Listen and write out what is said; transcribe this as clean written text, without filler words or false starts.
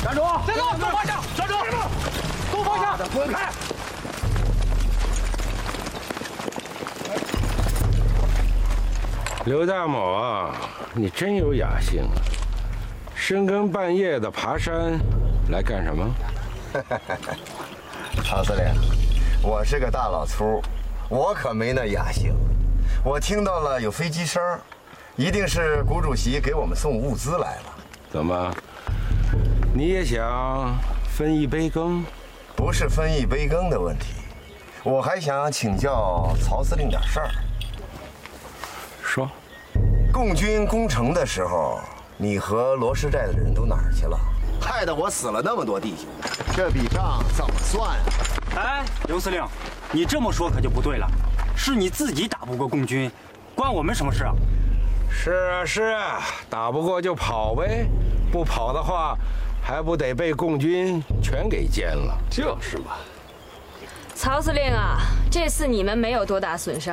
站住！站住！动方向！站住！动方向！滚开！ 刘大某啊，你真有雅兴啊！深更半夜的爬山来干什么？ 曹司令，我是个大老粗，我可没那雅兴。我听到了有飞机声，一定是谷主席给我们送物资来了。 怎么，你也想分一杯羹？ 不是分一杯羹的问题，我还想请教曹司令点事儿。 说， 共军攻城的时候，你和罗师寨的人都哪儿去了？害得我死了那么多弟兄，这笔账怎么算啊？ 哎，刘司令，你这么说可就不对了，是你自己打不过共军，关我们什么事啊？ 是啊是啊，打不过就跑呗，不跑的话，还不得被共军全给歼了？ 就是嘛。 曹司令啊，这次你们没有多大损伤。